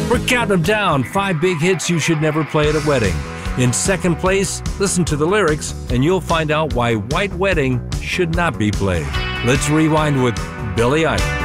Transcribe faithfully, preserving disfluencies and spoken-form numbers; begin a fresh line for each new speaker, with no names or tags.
We're counting them down. Five big hits you should never play at a wedding. In second place, listen to the lyrics and you'll find out why White Wedding should not be played. Let's rewind with Billie Eilish.